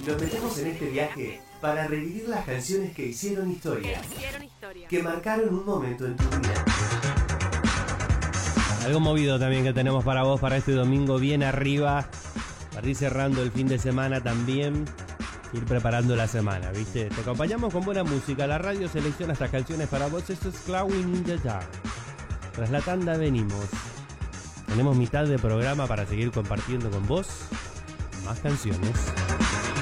Nos metemos en este viaje para revivir las canciones que hicieron historia, que marcaron un momento en tu vida. Algo movido también que tenemos para vos para este domingo bien arriba, para ir cerrando el fin de semana también, ir preparando la semana, ¿viste? Te acompañamos con buena música, la radio selecciona estas canciones para vos, esto es Clawing in the Dark. Tras la tanda venimos, tenemos mitad de programa para seguir compartiendo con vos más canciones.